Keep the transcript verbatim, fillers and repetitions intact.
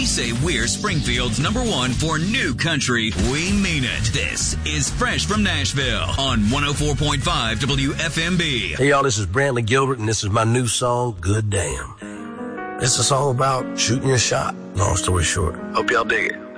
say we're Springfield's number one for new country, we mean it. This is Fresh from Nashville on one oh four point five W F M B. Hey, y'all, this is Brantley Gilbert, and this is my new song, Good Damn. It's a song about shooting your shot, long story short. Hope y'all dig it.